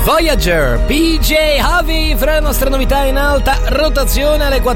Voyager, PJ Harvey, fra la nostra novità in alta rotazione alle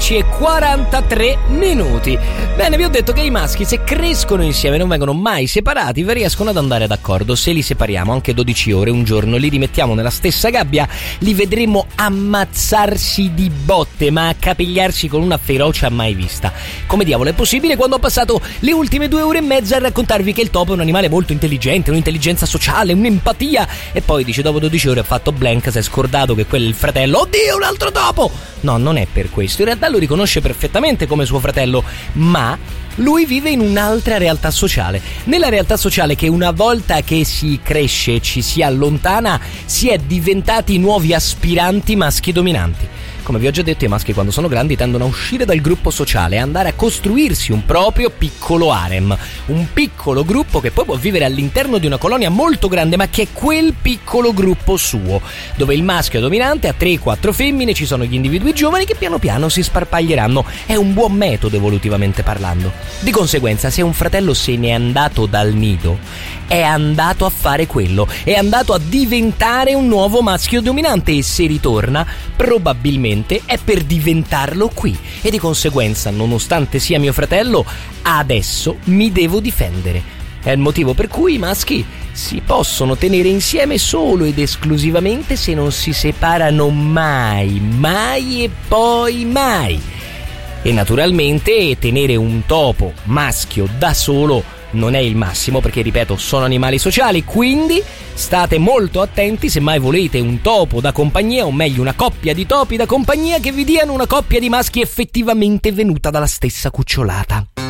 14:43. Bene, vi ho detto che i maschi, se crescono insieme, non vengono mai separati, riescono ad andare d'accordo. Se li separiamo anche 12 ore un giorno, li rimettiamo nella stessa gabbia, li vedremo ammazzarsi di botte, ma accapigliarsi con una ferocia mai vista. Come diavolo è possibile quando ho passato le ultime 2 ore e mezza a raccontarvi che il topo è un animale molto intelligente, un'intelligenza sociale, un'empatia, e poi dice dopo 12 ore ha fatto blank, si è scordato che quello è il fratello. Oddio, un altro topo! No, non è per questo, in realtà lo riconosce perfettamente come suo fratello, ma lui vive in un'altra realtà sociale. Nella realtà sociale che una volta che si cresce e ci si allontana, si è diventati nuovi aspiranti maschi dominanti. Come vi ho già detto, i maschi quando sono grandi tendono a uscire dal gruppo sociale e andare a costruirsi un proprio piccolo harem, un piccolo gruppo che poi può vivere all'interno di una colonia molto grande, ma che è quel piccolo gruppo suo, dove il maschio dominante ha 3-4 femmine, ci sono gli individui giovani che piano piano si sparpaglieranno. È un buon metodo evolutivamente parlando. Di conseguenza, se un fratello se n'è andato dal nido, è andato a fare quello, è andato a diventare un nuovo maschio dominante, e se ritorna probabilmente è per diventarlo qui, e di conseguenza, nonostante sia mio fratello, adesso mi devo difendere. È il motivo per cui i maschi si possono tenere insieme solo ed esclusivamente se non si separano mai, mai e poi mai. E naturalmente tenere un topo maschio da solo non è il massimo, perché ripeto, sono animali sociali, quindi state molto attenti se mai volete un topo da compagnia, o meglio una coppia di topi da compagnia, che vi diano una coppia di maschi effettivamente venuta dalla stessa cucciolata.